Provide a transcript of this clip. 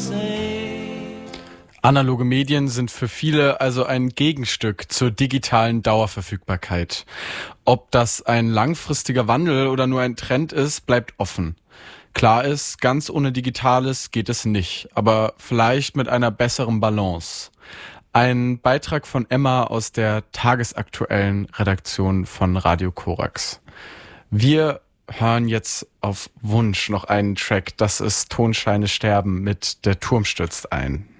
Analoge Medien sind für viele also ein Gegenstück zur digitalen Dauerverfügbarkeit. Ob das ein langfristiger Wandel oder nur ein Trend ist, bleibt offen. Klar ist, ganz ohne Digitales geht es nicht, aber vielleicht mit einer besseren Balance. Ein Beitrag von Emma aus der tagesaktuellen Redaktion von Radio Korax. Wir hören jetzt auf Wunsch noch einen Track, das ist Tonscheine sterben mit Der Turm stürzt ein.